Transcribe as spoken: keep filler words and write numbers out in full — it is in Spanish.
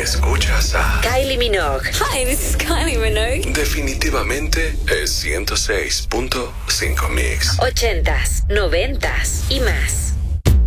Escuchas a Kylie Minogue. Hi, this is Kylie Minogue. Definitivamente es ciento seis punto cinco Mix. Ochentas, noventas y más.